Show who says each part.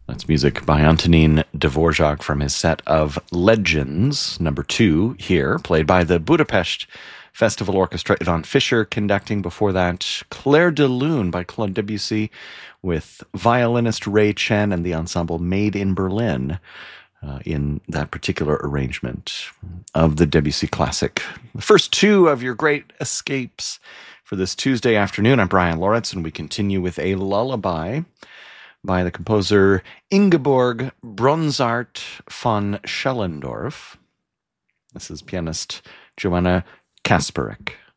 Speaker 1: That's music by Antonin Dvorak from his set of Legends, number 2 here, played by the Budapest Festival Orchestra. Yvonne Fischer conducting. Before that, Clair de Lune by Claude Debussy with violinist Ray Chen and the ensemble Made in Berlin in that particular arrangement of the Debussy classic. The first 2 of your great escapes for this Tuesday afternoon. I'm Brian Lawrence, and we continue with a lullaby by the composer Ingeborg Bronsart von Schellendorf. This is pianist Joanna Kasperek.